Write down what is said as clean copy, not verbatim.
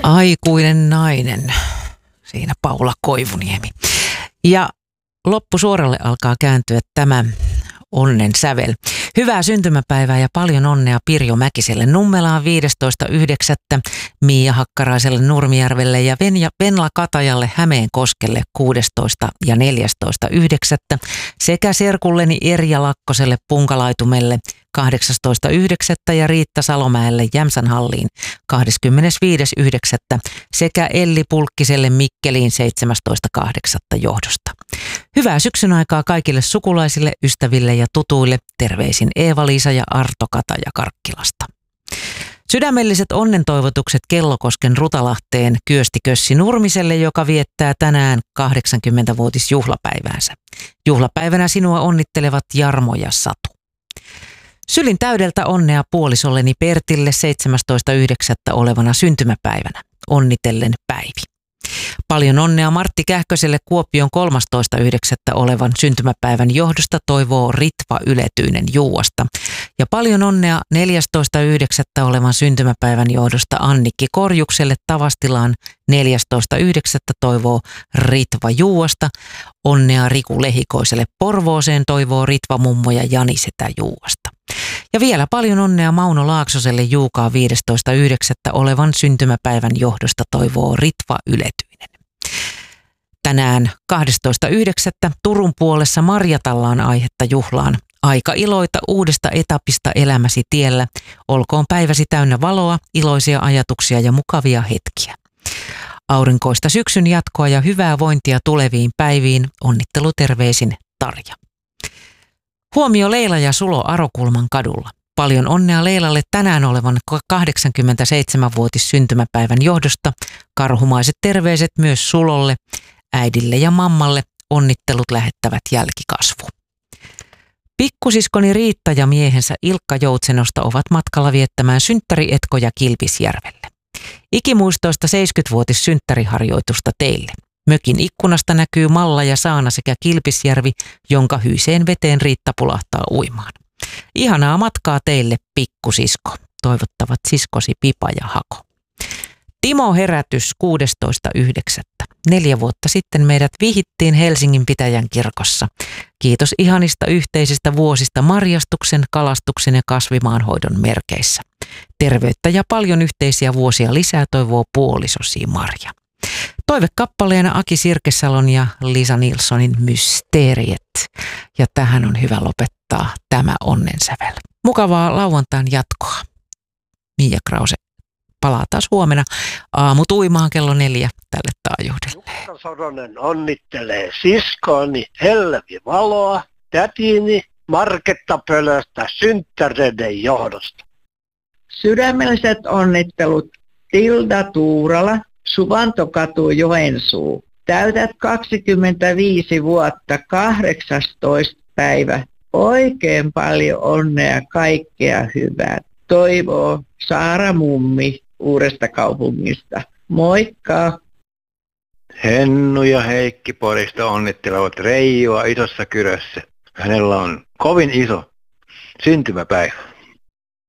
Aikuinen nainen, siinä Paula Koivuniemi. Ja loppusuoralle alkaa kääntyä tämä onnen sävel. Hyvää syntymäpäivää ja paljon onnea Pirjo Mäkiselle Nummelaan 15.9., Miia Hakkaraiselle Nurmijärvelle ja Venla Katajalle Hämeenkoskelle 16. ja 14.9. sekä serkulleni Erja Lakkoselle Punkalaitumelle 18.9. ja Riitta Salomäelle Jämsänhalliin 25.9. sekä Elli Pulkkiselle Mikkeliin 17.8. johdosta. Hyvää syksyn aikaa kaikille sukulaisille, ystäville ja tutuille. Terveisin Eeva-Liisa ja Arto Kataja Karkkilasta. Sydämelliset onnentoivotukset Kellokosken Rutalahteen Kyösti Kössi Nurmiselle, joka viettää tänään 80-vuotisjuhlapäiväänsä. Juhlapäivänä sinua onnittelevat Jarmo ja Satu. Sylin täydeltä onnea puolisolleni Pertille 17.9. olevana syntymäpäivänä. Onnitellen Päivi. Paljon onnea Martti Kähköselle Kuopion 13.9. olevan syntymäpäivän johdosta toivoo Ritva Yletyinen Juuasta. Ja paljon onnea 14.9. olevan syntymäpäivän johdosta Annikki Korjukselle Tavastilaan 14.9. toivoo Ritva Juuasta. Onnea Riku Lehikoiselle Porvooseen toivoo Ritva Mummo ja Jani Setä Juuasta. Ja vielä paljon onnea Mauno Laaksoselle Juukaa 15.9. olevan syntymäpäivän johdosta toivoo Ritva Yletyinen. Tänään 12.9. Turun puolessa Marjatalla on aihetta juhlaan. Aika iloita uudesta etapista elämäsi tiellä. Olkoon päiväsi täynnä valoa, iloisia ajatuksia ja mukavia hetkiä. Aurinkoista syksyn jatkoa ja hyvää vointia tuleviin päiviin. Onnitteluterveisin Tarja. Huomio Leila ja Sulo Arokulman kadulla. Paljon onnea Leilalle tänään olevan 87-vuotis syntymäpäivän johdosta. Karhumaiset terveiset myös Sulolle, äidille ja mammalle. Onnittelut lähettävät jälkikasvu. Pikkusiskoni Riitta ja miehensä Ilkka Joutsenosta ovat matkalla viettämään synttärietkoja Kilpisjärvelle. Ikimuistoista 70-vuotis synttäriharjoitusta teille. Mökin ikkunasta näkyy Malla ja Saana sekä Kilpisjärvi, jonka hyiseen veteen Riitta pulahtaa uimaan. Ihanaa matkaa teille, pikkusisko. Toivottavat siskosi Pipa ja Hako. Timo herätys 16.9. 4 vuotta sitten meidät vihittiin Helsingin Pitäjän kirkossa. Kiitos ihanista yhteisistä vuosista marjastuksen, kalastuksen ja kasvimaanhoidon merkeissä. Terveyttä ja paljon yhteisiä vuosia lisää toivoo puolisosi Marja. Toivekappaleena Aki Sirkesalon ja Lisa Nilssonin Mysteeriet. Ja tähän on hyvä lopettaa tämä onnensävel. Mukavaa lauantain jatkoa. Miia Krause palaa taas huomenna aamut uimaan kello 4 tälle taajuudelle. Jukka Soronen onnittelee siskooni Helvi Valoa, tätini Marketta Pölöstä synttäreiden johdosta. Sydämelliset onnittelut Tilda Tuurala, Suvantokatu Joensuu. Täytät 25 vuotta 18. päivä. Oikein paljon onnea, kaikkea hyvää. Toivoo Saara Mummi Uudesta Kaupungista. Moikka! Hennu ja Heikki Porista onnittelevat Reijoa Isossa Kyrössä. Hänellä on kovin iso syntymäpäivä.